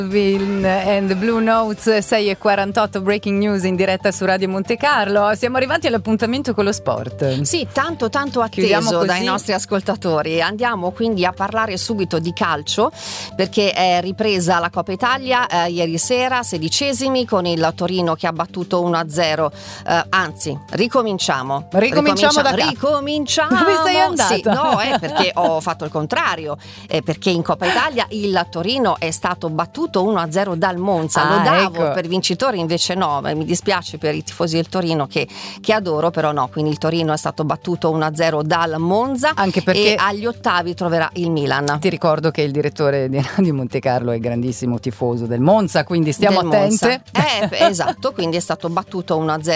And the Blue Notes, 6:48, breaking news in diretta su Radio Monte Carlo. Siamo arrivati all'appuntamento con lo sport. Sì, tanto atteso dai nostri ascoltatori. Andiamo quindi a parlare subito di calcio, perché è ripresa la Coppa Italia ieri sera, 16esimi, con il Torino che ha battuto 1-0. Anzi, ricominciamo da capo. Ricominciamo. Dove sei andata? Sì, no, perché ho fatto il contrario, perché in Coppa Italia il Torino è stato battuto 1-0 dal Monza. Lo davo per vincitore, invece no, mi dispiace per i tifosi del Torino che adoro, però no, quindi il Torino è stato battuto 1-0 dal Monza, anche perché e agli ottavi troverà il Milan. Ti ricordo che il direttore di Radio Monte Carlo è grandissimo tifoso del Monza, quindi stiamo attente. Esatto, quindi è stato battuto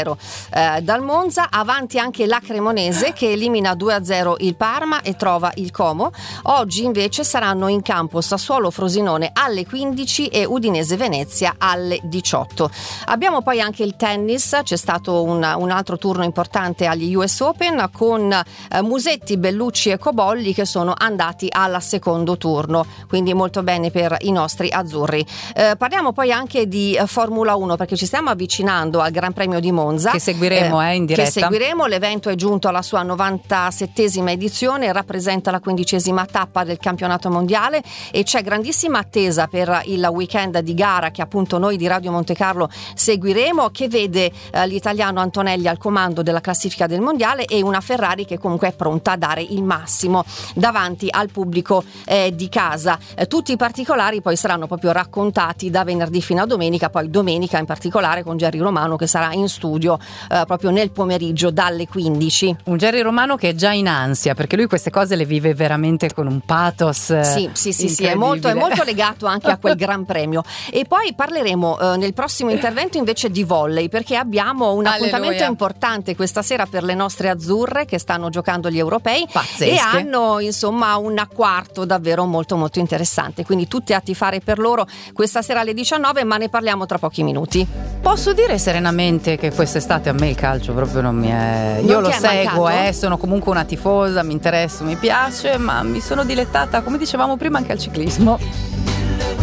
1-0 dal Monza. Avanti anche la Cremonese che elimina 2-0 il Parma e trova il Como. Oggi invece saranno in campo Sassuolo Frosinone alle 15 e Udinese Venezia alle 18. Abbiamo poi anche il tennis, c'è stato un altro turno importante agli US Open con Musetti, Bellucci e Cobolli che sono andati al secondo turno, quindi molto bene per i nostri azzurri. Parliamo poi anche di Formula 1, perché ci stiamo avvicinando al Gran Premio di Monza che seguiremo in diretta. L'evento è giunto alla sua 97esima edizione, rappresenta la 15ª tappa del campionato mondiale e c'è grandissima attesa per il weekend di gara che appunto noi di Radio Monte Carlo seguiremo, che vede l'italiano Antonelli al comando della classifica del mondiale e una Ferrari che comunque è pronta a dare il massimo davanti al pubblico di casa. Tutti i particolari poi saranno proprio raccontati da venerdì fino a domenica, poi domenica in particolare con Gerry Romano che sarà in studio proprio nel pomeriggio dalle 15. Un Gerry Romano che è già in ansia, perché lui queste cose le vive veramente con un pathos. Sì, è molto legato anche a quel Gran Premio. E poi parleremo nel prossimo intervento invece di volley, perché abbiamo un appuntamento importante questa sera per le nostre azzurre che stanno giocando gli europei. Pazzesche. E hanno insomma un quarto davvero molto molto interessante, quindi tutte a tifare per loro questa sera alle 19, ma ne parliamo tra pochi minuti. Posso dire serenamente che quest'estate a me il calcio proprio non mi è... Io lo seguo, sono comunque una tifosa, mi interessa, mi piace, ma mi sono dilettata, come dicevamo prima, anche al ciclismo.